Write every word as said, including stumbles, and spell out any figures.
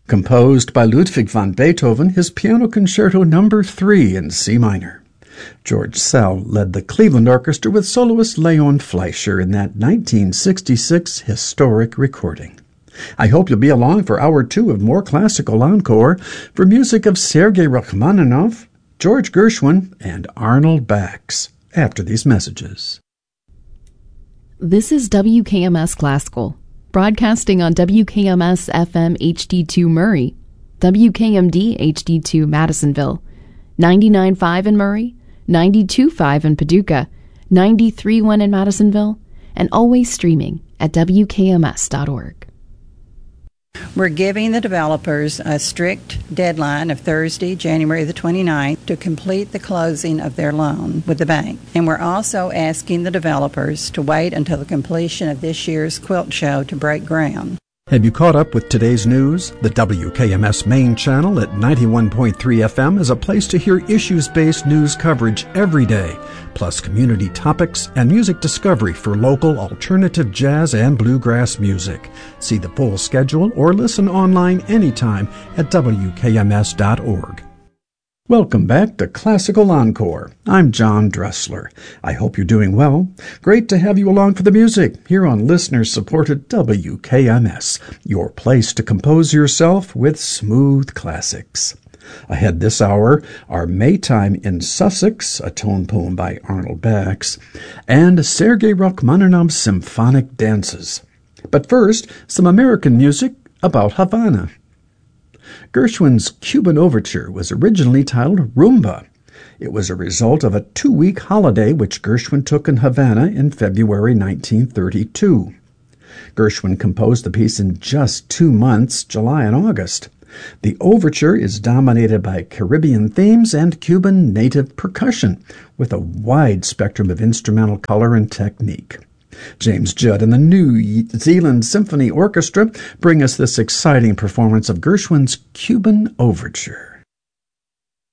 Composed by Ludwig van Beethoven, his Piano Concerto Number three in C minor. George Szell led the Cleveland Orchestra with soloist Leon Fleischer in that nineteen sixty-six historic recording. I hope you'll be along for hour two of more classical encore for music of Sergei Rachmaninoff, George Gershwin, and Arnold Bax after these messages. This is W K M S Classical, broadcasting on W K M S F M H D two Murray, W K M D H D two Madisonville, ninety-nine point five in Murray, ninety-two point five in Paducah, ninety-three point one in Madisonville, and always streaming at W K M S dot org. We're giving the developers a strict deadline of Thursday, January the twenty-ninth, to complete the closing of their loan with the bank. And we're also asking the developers to wait until the completion of this year's quilt show to break ground. Have you caught up with today's news? The W K M S main channel at ninety-one point three F M is a place to hear issues-based news coverage every day, plus community topics and music discovery for local alternative jazz and bluegrass music. See the full schedule or listen online anytime at W K M S dot org. Welcome back to Classical Encore. I'm John Dressler. I hope you're doing well. Great to have you along for the music here on listener-supported W K M S, your place to compose yourself with smooth classics. Ahead this hour are Maytime in Sussex, a tone poem by Arnold Bax, and Sergei Rachmaninoff's Symphonic Dances. But first, some American music about Havana. Gershwin's Cuban Overture was originally titled Rumba. It was a result of a two-week holiday which Gershwin took in Havana in February nineteen thirty-two. Gershwin composed the piece in just two months, July and August. The overture is dominated by Caribbean themes and Cuban native percussion, with a wide spectrum of instrumental color and technique. James Judd and the New Zealand Symphony Orchestra bring us this exciting performance of Gershwin's Cuban Overture.